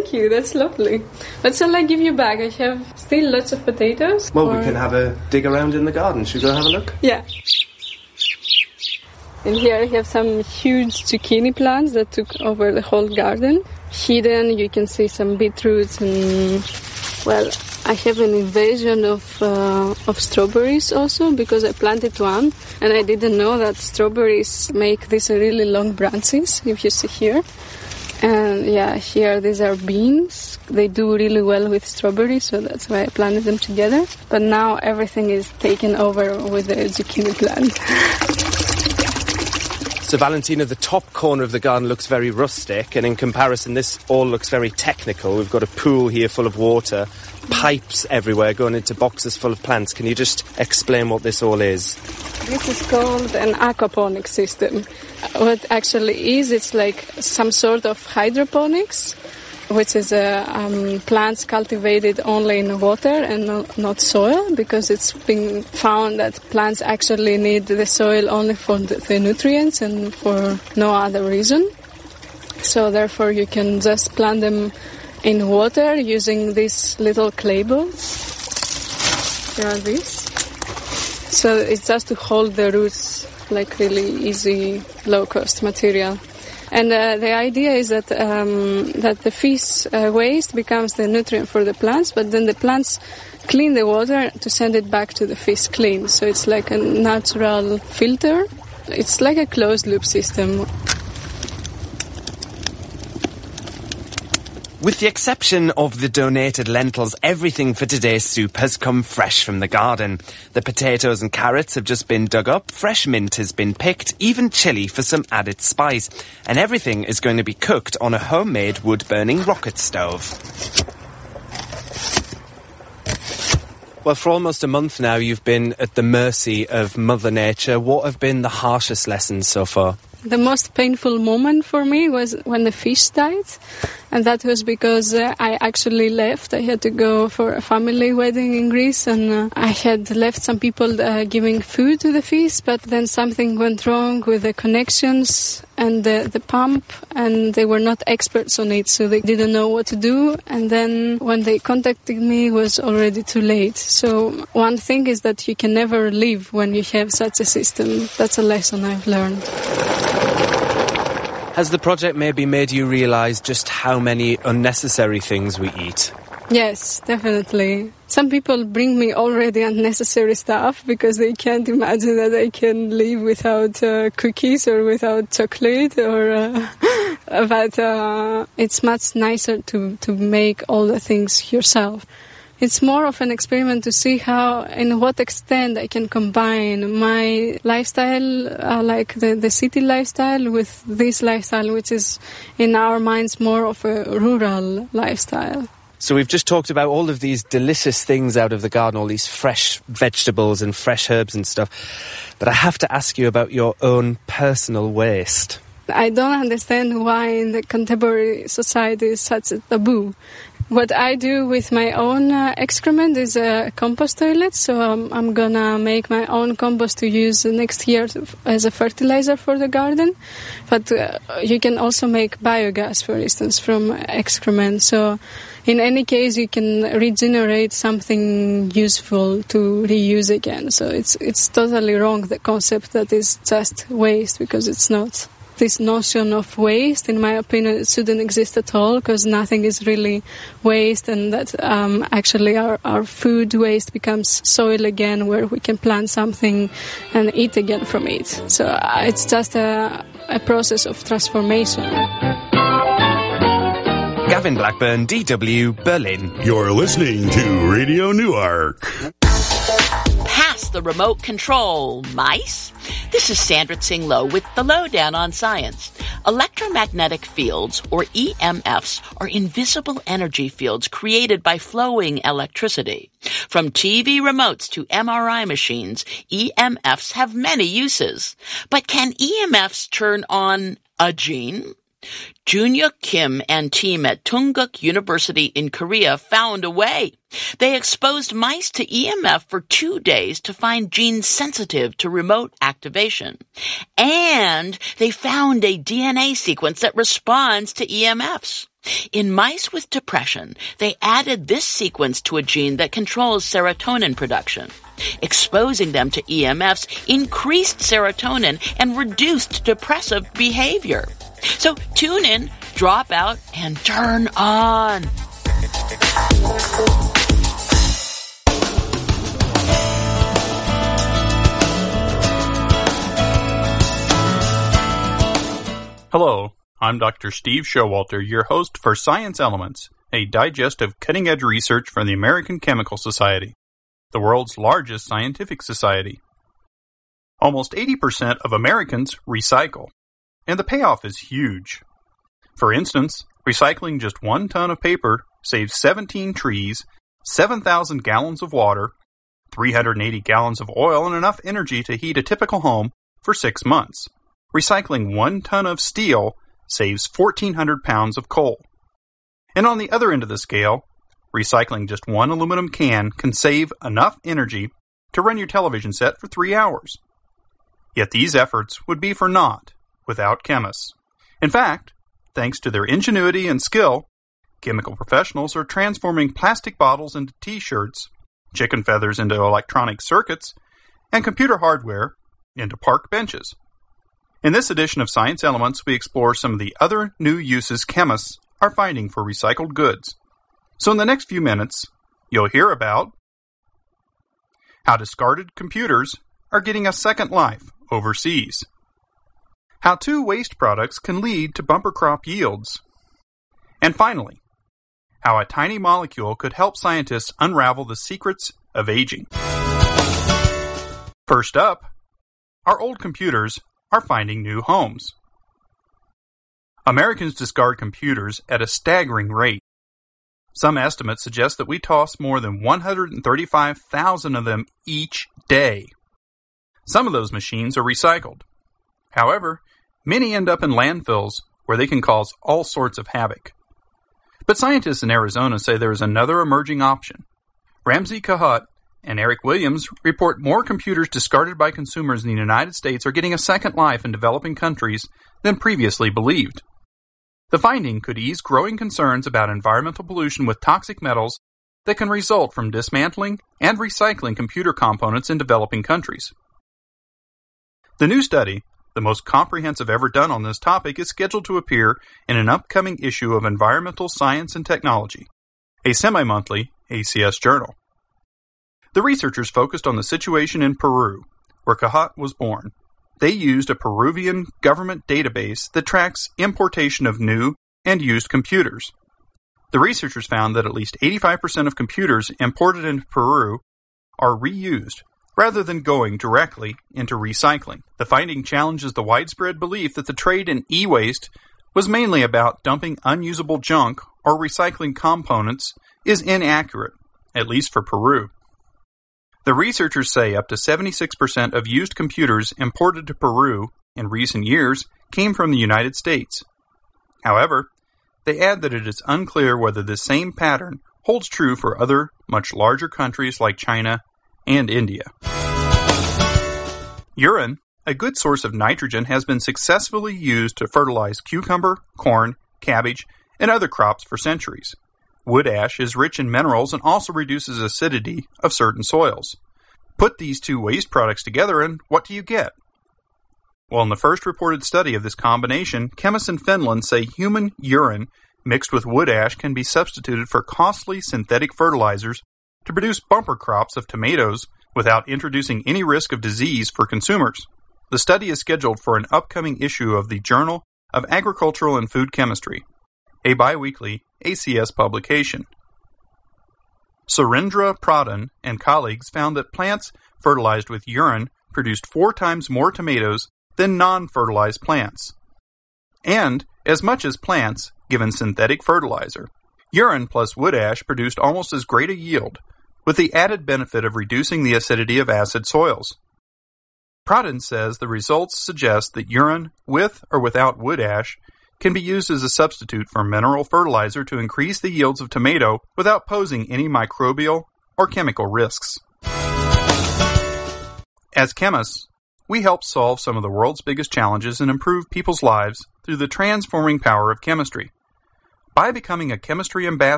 thank you. That's lovely. But shall I give you back? I have still lots of potatoes. Well, we can have a dig around in the garden. Should we go have a look? Yeah. And here I have some huge zucchini plants that took over the whole garden. Hidden, you can see some beetroots and, well, I have an invasion of strawberries also because I planted one and I didn't know that strawberries make these really long branches, if you see here. And yeah, here these are beans. They do really well with strawberries, so that's why I planted them together. But now everything is taken over with the zucchini plant. So, Valentina, the top corner of the garden looks very rustic, and in comparison, this all looks very technical. We've got a pool here full of water, pipes everywhere going into boxes full of plants. Can you just explain what this all is? This is called an aquaponics system. What actually is, it's like some sort of hydroponics, which is plants cultivated only in water and not soil, because it's been found that plants actually need the soil only for the nutrients and for no other reason. So therefore you can just plant them in water using these little clay balls. Here are these. So it's just to hold the roots, like really easy, low-cost material. And the idea is that the fish waste becomes the nutrient for the plants, but then the plants clean the water to send it back to the fish clean. So it's like a natural filter. It's like a closed-loop system. With the exception of the donated lentils, everything for today's soup has come fresh from the garden. The potatoes and carrots have just been dug up, fresh mint has been picked, even chilli for some added spice. And everything is going to be cooked on a homemade wood-burning rocket stove. Well, for almost a month now, you've been at the mercy of Mother Nature. What have been the harshest lessons so far? The most painful moment for me was when the fish died, and that was because I actually left. I had to go for a family wedding in Greece, and I had left some people giving food to the fish, but then something went wrong with the connections and the pump, and they were not experts on it, so they didn't know what to do. And then when they contacted me, it was already too late. So one thing is that you can never leave when you have such a system. That's a lesson I've learned. Has the project maybe made you realise just how many unnecessary things we eat? Yes, definitely. Some people bring me already unnecessary stuff because they can't imagine that I can live without cookies or without chocolate, but it's much nicer to make all the things yourself. It's more of an experiment to see how, in what extent I can combine my lifestyle, like the city lifestyle, with this lifestyle, which is in our minds more of a rural lifestyle. So we've just talked about all of these delicious things out of the garden, all these fresh vegetables and fresh herbs and stuff. But I have to ask you about your own personal waste. I don't understand why in the contemporary society is such a taboo. What I do with my own excrement is a compost toilet, so I'm gonna make my own compost to use next year as a fertilizer for the garden. But you can also make biogas, for instance, from excrement. So in any case, you can regenerate something useful to reuse again. So it's totally wrong, the concept that is just waste, because it's not. This notion of waste, in my opinion, it shouldn't exist at all, because nothing is really waste, and that actually our food waste becomes soil again, where we can plant something and eat again from it. So it's just a process of transformation. Gavin Blackburn, DW, Berlin. You're listening to Radio Newark. Pass the remote control, mice. This is Sandra Tsing-Loh with the Lowdown on Science. Electromagnetic fields, or EMFs, are invisible energy fields created by flowing electricity. From TV remotes to MRI machines, EMFs have many uses. But can EMFs turn on a gene? Junhyuk Kim and team at Tungguk University in Korea found a way. They exposed mice to EMF for 2 days to find genes sensitive to remote activation. And they found a DNA sequence that responds to EMFs. In mice with depression, they added this sequence to a gene that controls serotonin production. Exposing them to EMFs increased serotonin and reduced depressive behavior. So tune in, drop out, and turn on. Hello, I'm Dr. Steve Showalter, your host for Science Elements, a digest of cutting-edge research from the American Chemical Society, the world's largest scientific society. Almost 80% of Americans recycle, and the payoff is huge. For instance, recycling just 1 ton of paper saves 17 trees, 7,000 gallons of water, 380 gallons of oil, and enough energy to heat a typical home for 6 months. Recycling 1 ton of steel saves 1,400 pounds of coal. And on the other end of the scale, recycling just 1 aluminum can can save enough energy to run your television set for 3 hours. Yet these efforts would be for naught without chemists. In fact, thanks to their ingenuity and skill, chemical professionals are transforming plastic bottles into t-shirts, chicken feathers into electronic circuits, and computer hardware into park benches. In this edition of Science Elements, we explore some of the other new uses chemists are finding for recycled goods. So in the next few minutes, you'll hear about how discarded computers are getting a second life overseas, how 2 waste products can lead to bumper crop yields, and finally, how a tiny molecule could help scientists unravel the secrets of aging. First up, our old computers are finding new homes. Americans discard computers at a staggering rate. Some estimates suggest that we toss more than 135,000 of them each day. Some of those machines are recycled. However, many end up in landfills where they can cause all sorts of havoc. But scientists in Arizona say there is another emerging option. Ramsey Kahat and Eric Williams report more computers discarded by consumers in the United States are getting a second life in developing countries than previously believed. The finding could ease growing concerns about environmental pollution with toxic metals that can result from dismantling and recycling computer components in developing countries. The new study, the most comprehensive ever done on this topic, is scheduled to appear in an upcoming issue of Environmental Science and Technology, a semi-monthly ACS journal. The researchers focused on the situation in Peru, where Kahat was born. They used a Peruvian government database that tracks importation of new and used computers. The researchers found that at least 85% of computers imported into Peru are reused, rather than going directly into recycling. The finding challenges the widespread belief that the trade in e-waste was mainly about dumping unusable junk or recycling components is inaccurate, at least for Peru. The researchers say up to 76% of used computers imported to Peru in recent years came from the United States. However, they add that it is unclear whether this same pattern holds true for other, much larger countries like China and India. Urine, a good source of nitrogen, has been successfully used to fertilize cucumber, corn, cabbage, and other crops for centuries. Wood ash is rich in minerals and also reduces acidity of certain soils. Put these 2 waste products together and what do you get? Well, in the first reported study of this combination, chemists in Finland say human urine mixed with wood ash can be substituted for costly synthetic fertilizers to produce bumper crops of tomatoes without introducing any risk of disease for consumers. The study is scheduled for an upcoming issue of the Journal of Agricultural and Food Chemistry, a biweekly ACS publication. Surendra Pradhan and colleagues found that plants fertilized with urine produced 4 times more tomatoes than non-fertilized plants, and as much as plants given synthetic fertilizer. Urine plus wood ash produced almost as great a yield, with the added benefit of reducing the acidity of acid soils. Pradhan says the results suggest that urine with or without wood ash can be used as a substitute for mineral fertilizer to increase the yields of tomato without posing any microbial or chemical risks. As chemists, we help solve some of the world's biggest challenges and improve people's lives through the transforming power of chemistry. By becoming a chemistry ambassador,